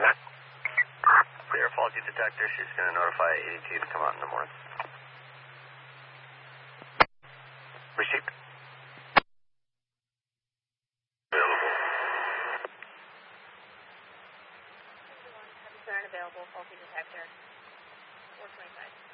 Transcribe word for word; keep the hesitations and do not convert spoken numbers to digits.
Clear faulty detector. She's going to notify A D T to come out in the morning. Received. Available. Concern available, faulty detector. four twenty-five.